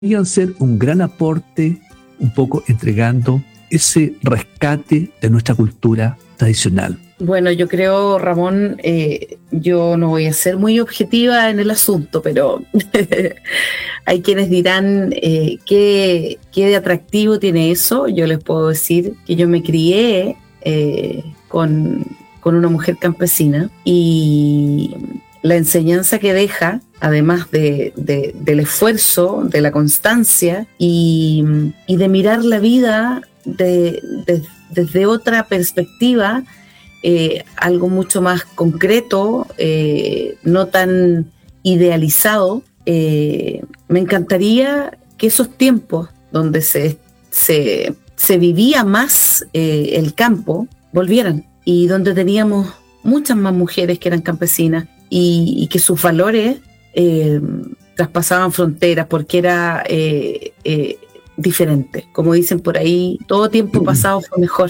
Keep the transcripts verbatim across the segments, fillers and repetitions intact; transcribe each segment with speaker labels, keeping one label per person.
Speaker 1: podrían ser un gran aporte, un poco entregando ese rescate de nuestra cultura tradicional.
Speaker 2: Bueno, yo creo, Ramón, eh, yo no voy a ser muy objetiva en el asunto, pero hay quienes dirán eh, ¿qué, qué de atractivo tiene eso. Yo les puedo decir que yo me crié eh, con, con una mujer campesina y la enseñanza que deja, además de, de, del esfuerzo, de la constancia y, y de mirar la vida de, de, desde otra perspectiva, Eh, algo mucho más concreto, eh, no tan idealizado. Eh, me encantaría que esos tiempos donde se, se, se vivía más eh, el campo volvieran, y donde teníamos muchas más mujeres que eran campesinas y, y que sus valores eh, traspasaban fronteras, porque era eh, eh, diferente. Como dicen por ahí, todo tiempo pasado fue mejor.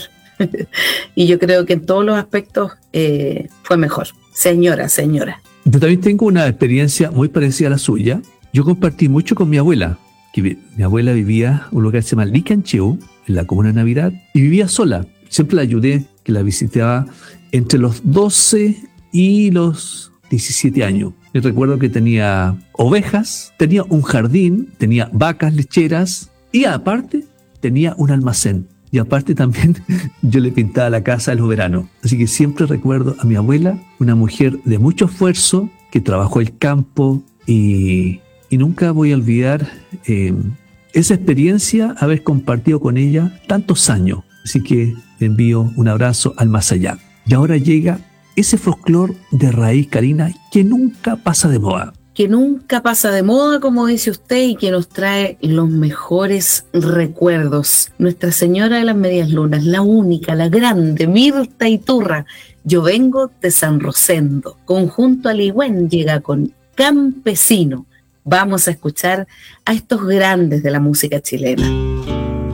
Speaker 2: Y yo creo que en todos los aspectos eh, fue mejor. Señora, señora.
Speaker 1: Yo también tengo una experiencia muy parecida a la suya. Yo compartí mucho con mi abuela, que vi, mi abuela vivía en un lugar que se llama Licancheu, en la comuna de Navidad, y vivía sola. Siempre la ayudé, que la visitaba entre los doce y los diecisiete años. Yo recuerdo que tenía ovejas, tenía un jardín, tenía vacas lecheras y aparte tenía un almacén. Y aparte también yo le pintaba la casa en los veranos. Así que siempre recuerdo a mi abuela, una mujer de mucho esfuerzo, que trabajó el campo y, y nunca voy a olvidar eh, esa experiencia, haber compartido con ella tantos años. Así que le envío un abrazo al más allá. Y ahora llega ese folclore de raíz, Karina, que nunca pasa de moda.
Speaker 2: Que nunca pasa de moda, como dice usted, y que nos trae los mejores recuerdos. Nuestra Señora de las Medias Lunas, la única, la grande, Mirta Iturra. Yo vengo de San Rosendo. Conjunto Aligüén llega con Campesino. Vamos a escuchar a estos grandes de la música chilena.